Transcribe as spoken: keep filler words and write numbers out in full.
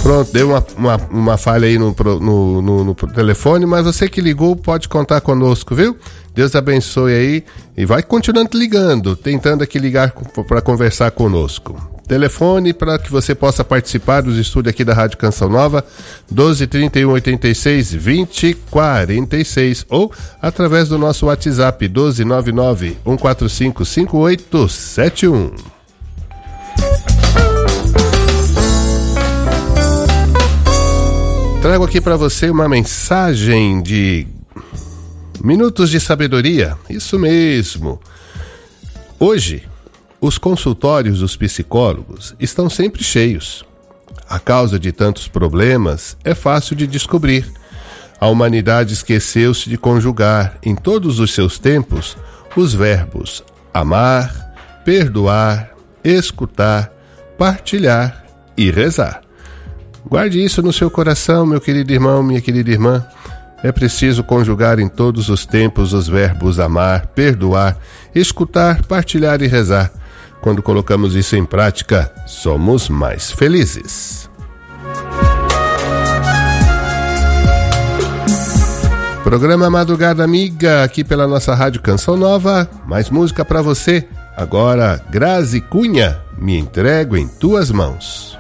Pronto, deu uma, uma, uma falha aí no, no, no, no telefone, mas você que ligou pode contar conosco, viu? Deus abençoe aí e vai continuando ligando, tentando aqui ligar para conversar conosco. Telefone para que você possa participar dos estúdios aqui da Rádio Canção Nova, doze, trinta e um, oitenta e seis, vinte, quarenta e seis, ou através do nosso WhatsApp, doze, nove nove, um quatro cinco, cinco oito sete um. Trago aqui para você uma mensagem de Minutos de Sabedoria, isso mesmo. Hoje, os consultórios dos psicólogos estão sempre cheios. A causa de tantos problemas é fácil de descobrir. A humanidade esqueceu-se de conjugar, em todos os seus tempos, os verbos amar, perdoar, escutar, partilhar e rezar. Guarde isso no seu coração, meu querido irmão, minha querida irmã. É preciso conjugar em todos os tempos os verbos amar, perdoar, escutar, partilhar e rezar. Quando colocamos isso em prática, somos mais felizes. Programa Madrugada Amiga, aqui pela nossa Rádio Canção Nova. Mais música pra você. Agora, Grazi Cunha, me entrego em tuas mãos.